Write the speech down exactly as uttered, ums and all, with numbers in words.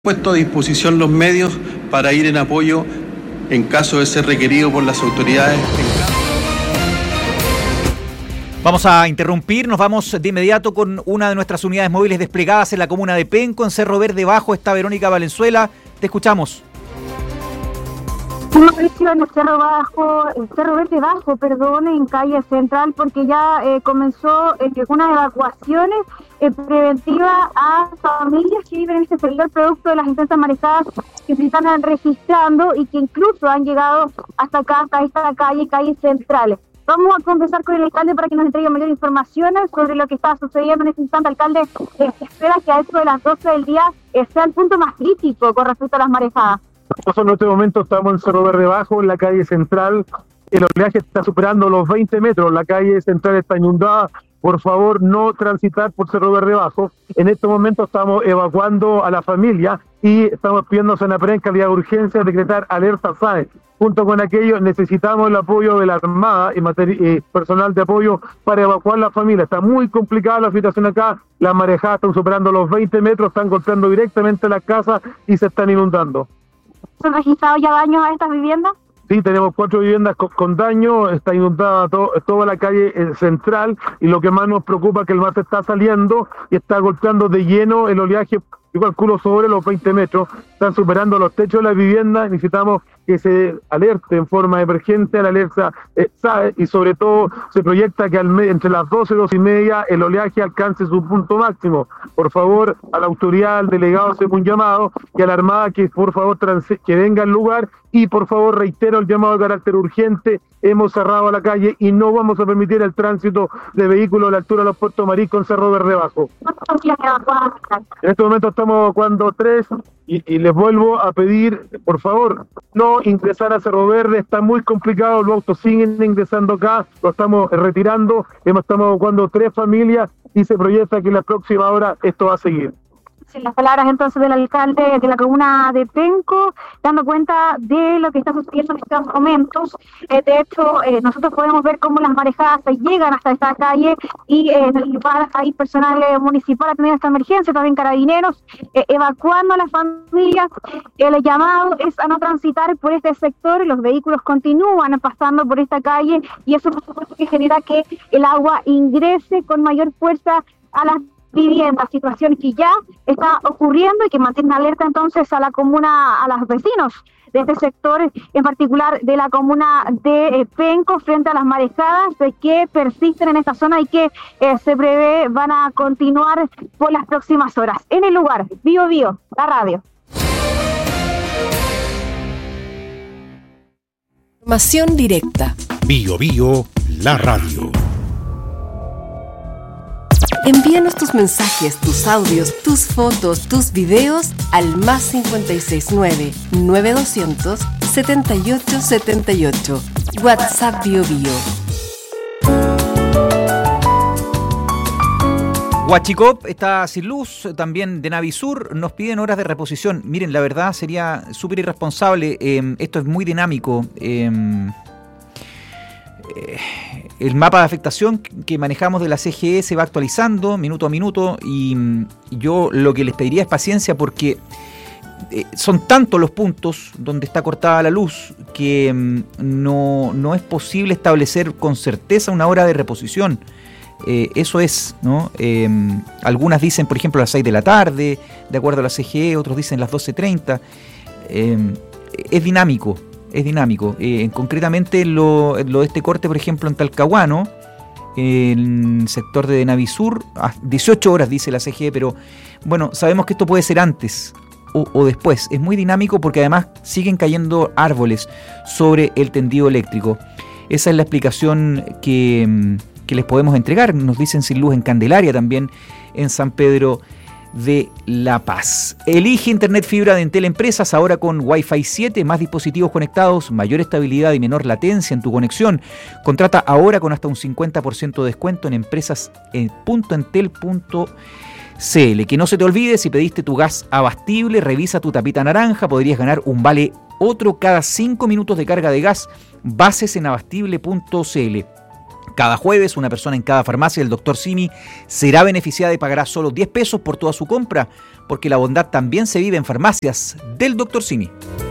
puesto a disposición los medios para ir en apoyo en caso de ser requerido por las autoridades. Vamos a interrumpir, nos vamos de inmediato con una de nuestras unidades móviles desplegadas en la comuna de Penco, en Cerro Verde Bajo. Está Verónica Valenzuela, te escuchamos. Una presión en el Cerro Bajo, el Cerro Verde Bajo, perdón, en calle Central, porque ya eh, comenzó eh, unas evacuaciones eh, preventivas a familias que viven en este sector producto de las intensas marejadas que se están registrando y que incluso han llegado hasta acá, hasta esta calle, calle Central. Vamos a conversar con el alcalde para que nos entregue mayor información sobre lo que está sucediendo en este instante. Alcalde, eh, se espera que a eso de las doce del día eh, sea el punto más crítico con respecto a las marejadas. Nosotros en este momento estamos en Cerro Verde Bajo, en la calle Central. El oleaje está superando los veinte metros. La calle Central está inundada. Por favor, no transitar por Cerro Verde Bajo. En este momento estamos evacuando a la familia y estamos pidiendo a Senapred en calidad de urgencia decretar alerta S A E. Junto con aquello, necesitamos el apoyo de la Armada y materi- eh, personal de apoyo para evacuar la familia. Está muy complicada la situación acá. Las marejadas están superando los veinte metros, están golpeando directamente las casas y se están inundando. ¿Se han registrado ya daños a estas viviendas? Sí, tenemos cuatro viviendas con, con daño, está inundada to, toda la calle eh, Central y lo que más nos preocupa es que el mar está saliendo y está golpeando de lleno el oleaje, yo calculo sobre los veinte metros, están superando los techos de las viviendas. Necesitamos que se alerte en forma emergente a la alerta eh, S A E y sobre todo se proyecta que al me- entre las doce y dos y media el oleaje alcance su punto máximo. Por favor, a la autoridad, al delegado, se un llamado y a la Armada que por favor trans- que venga al lugar y por favor reitero el llamado de carácter urgente. Hemos cerrado la calle y no vamos a permitir el tránsito de vehículos a la altura de los Puertos Marisco en Cerro Verde Bajo. En este momento estamos evacuando tres y, y les vuelvo a pedir, por favor, no ingresar a Cerro Verde. Está muy complicado, los autos siguen ingresando acá, lo estamos retirando, hemos estamos evacuando tres familias y se proyecta que en la próxima hora esto va a seguir. Las palabras entonces del alcalde de la comuna de Penco, dando cuenta de lo que está sucediendo en estos momentos. Eh, de hecho, eh, nosotros podemos ver cómo las marejadas llegan hasta esta calle y eh, en el lugar hay personal eh, municipal atendiendo esta emergencia, también carabineros, eh, evacuando a las familias. El llamado es a no transitar por este sector, los vehículos continúan pasando por esta calle y eso por supuesto que genera que el agua ingrese con mayor fuerza a las viviendas, situación que ya está ocurriendo y que mantiene alerta entonces a la comuna, a los vecinos de este sector, en particular de la comuna de eh, Penco, frente a las marejadas de que persisten en esta zona y que eh, se prevé van a continuar por las próximas horas. En el lugar, Bio Bio, la radio. Información directa. Bio Bio, la radio. Envíanos tus mensajes, tus audios, tus fotos, tus videos al más cincuenta y seis nueve, nueve doscientos, setenta y ocho setenta y ocho. WhatsApp Bio Bio. Huachicop está sin luz, también de Navisur nos piden horas de reposición. Miren, la verdad sería súper irresponsable, eh, esto es muy dinámico. Eh, eh, el mapa de afectación que manejamos de la C G E se va actualizando minuto a minuto y yo lo que les pediría es paciencia porque eh, son tantos los puntos donde está cortada la luz que mm, no, no es posible establecer con certeza una hora de reposición. Eh, eso es, ¿no? Eh, algunas dicen, por ejemplo, a las seis de la tarde, de acuerdo a la C G E, otros dicen las doce treinta. Eh, es dinámico, es dinámico. Eh, concretamente, lo, lo de este corte, por ejemplo, en Talcahuano, en el sector de Navisur, a dieciocho horas dice la C G E, pero bueno, sabemos que esto puede ser antes o, o después. Es muy dinámico porque además siguen cayendo árboles sobre el tendido eléctrico. Esa es la explicación que... que les podemos entregar. Nos dicen sin luz en Candelaria, también en San Pedro de La Paz. Elige Internet Fibra de Entel Empresas, ahora con Wi-Fi siete, más dispositivos conectados, mayor estabilidad y menor latencia en tu conexión. Contrata ahora con hasta un cincuenta por ciento de descuento en empresas punto entel punto c l. Que no se te olvide, si pediste tu gas abastible, revisa tu tapita naranja, podrías ganar un vale otro cada cinco minutos de carga de gas. Bases en abastible punto c l. Cada jueves, una persona en cada farmacia del doctor Simi será beneficiada y pagará solo diez pesos por toda su compra, porque la bondad también se vive en farmacias del doctor Simi.